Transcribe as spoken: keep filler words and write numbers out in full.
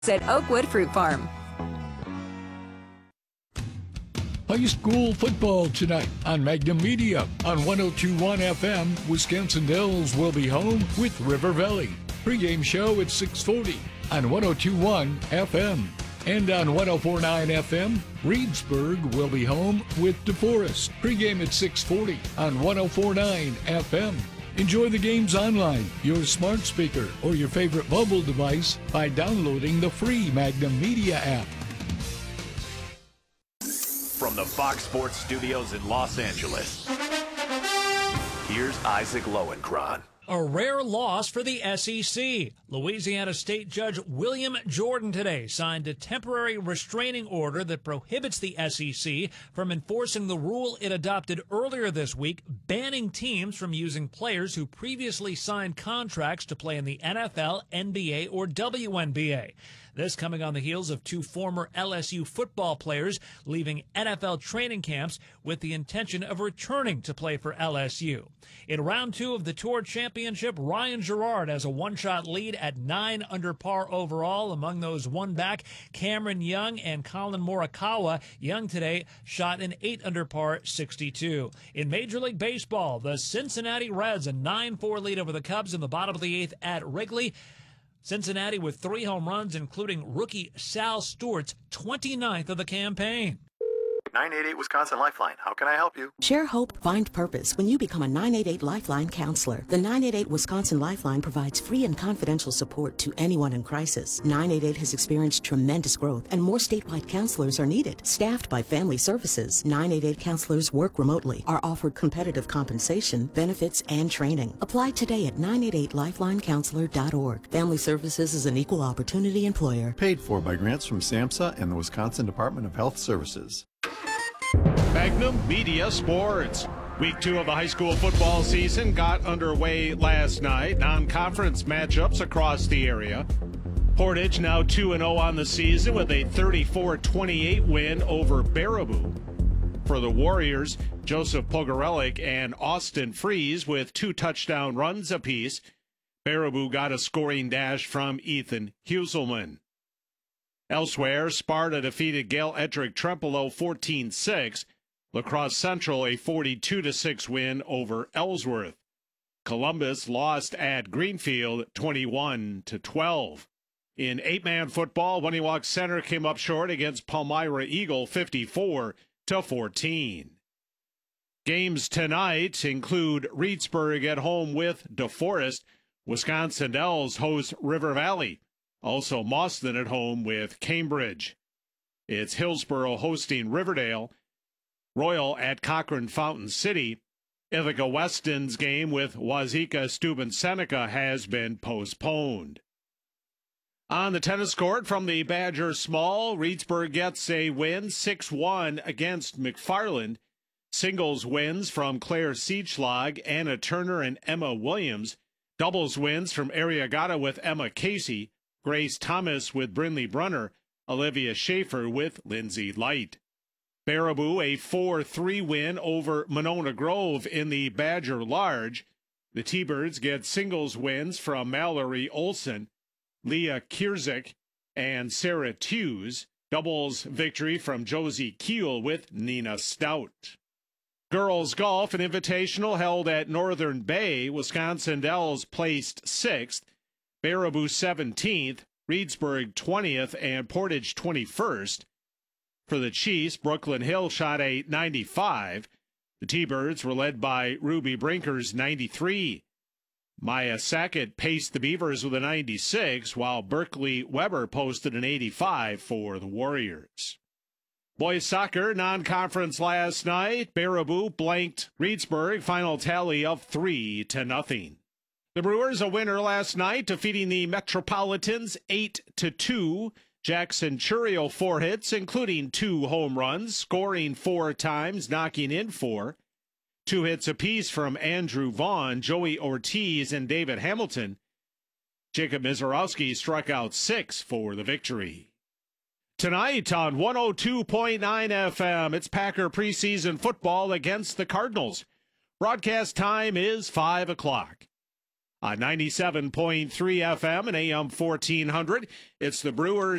at Oakwood Fruit Farm. High school football tonight on Magnum Media. On one oh two point one F M, Wisconsin Dells will be home with River Valley. Pre-game show at six forty on one oh two point one F M. And on one oh four point nine F M, Reedsburg will be home with DeForest. Pre-game at six forty on one oh four point nine F M. Enjoy the games online, your smart speaker, or your favorite mobile device by downloading the free Magnum Media app. From the Fox Sports Studios in Los Angeles, here's Isaac Lowenkron. A rare loss for the S E C. Louisiana State Judge William Jordan today signed a temporary restraining order that prohibits the S E C from enforcing the rule it adopted earlier this week, banning teams from using players who previously signed contracts to play in the N F L, N B A, or W N B A. This coming on the heels of two former L S U football players leaving N F L training camps with the intention of returning to play for L S U. In round two of the Tour Championship, Ryan Gerard has a one-shot lead at nine under par overall. Among those one back, Cameron Young and Colin Morikawa. Young today shot an eight under par sixty-two. In Major League Baseball, the Cincinnati Reds a nine four lead over the Cubs in the bottom of the eighth at Wrigley. Cincinnati with three home runs, including rookie Sal Stewart's twenty-ninth of the campaign. nine eight eight Wisconsin Lifeline. How can I help you? Share hope, find purpose when you become a nine eight eight Lifeline counselor. The nine eight eight Wisconsin Lifeline provides free and confidential support to anyone in crisis. nine eight eight has experienced tremendous growth, and more statewide counselors are needed. Staffed by Family Services, nine eight eight counselors work remotely, are offered competitive compensation, benefits, and training. Apply today at nine eight eight lifeline counselor dot org. Family Services is an equal opportunity employer. Paid for by grants from SAMHSA and the Wisconsin Department of Health Services. Magnum Media Sports. Week two of the high school football season got underway last night. Non-conference matchups across the area. Portage now two and oh on the season with a thirty-four twenty-eight win over Baraboo. For the Warriors, Joseph Pogorelic and Austin Freeze with two touchdown runs apiece. Baraboo got a scoring dash from Ethan Huselman. Elsewhere, Sparta defeated Gale Ettrick Trempealeau fourteen six. La Crosse Central a forty-two to six win over Ellsworth. Columbus lost at Greenfield twenty-one to twelve. In eight-man football, Winniwalk Center came up short against Palmyra Eagle fifty-four to fourteen. Games tonight include Reedsburg at home with DeForest. Wisconsin Dells host River Valley. Also, Mauston at home with Cambridge. It's Hillsboro hosting Riverdale. Royal at Cochrane Fountain City. Ithaca Weston's game with Wazeeka Steuben Seneca has been postponed. On the tennis court from the Badger Small, Reedsburg gets a win six one against McFarland. Singles wins from Claire Siechlag, Anna Turner, and Emma Williams. Doubles wins from Ariagata with Emma Casey. Grace Thomas with Brinley Brunner, Olivia Schaefer with Lindsay Light. Baraboo a four three win over Monona Grove in the Badger Large. The T-Birds get singles wins from Mallory Olson, Leah Kierzik, and Sarah Tews. Doubles victory from Josie Keel with Nina Stout. Girls golf, an invitational held at Northern Bay. Wisconsin Dells placed sixth. Baraboo seventeenth, Reedsburg twentieth, and Portage twenty-first. For the Chiefs, Brooklyn Hill shot a ninety-five. The T-Birds were led by Ruby Brinkers ninety-three. Maya Sackett paced the Beavers with a ninety-six, while Berkeley Weber posted an eighty-five for the Warriors. Boys soccer non-conference last night. Baraboo blanked Reedsburg, final tally of three to nothing. The Brewers a winner last night, defeating the Metropolitans eight to two. Jackson Churio four hits, including two home runs, scoring four times, knocking in four. Two hits apiece from Andrew Vaughn, Joey Ortiz, and David Hamilton. Jacob Mizorowski struck out six for the victory. Tonight on one oh two point nine F M, it's Packer preseason football against the Cardinals. Broadcast time is five o'clock. On ninety-seven point three F M and A M fourteen hundred, it's the Brewers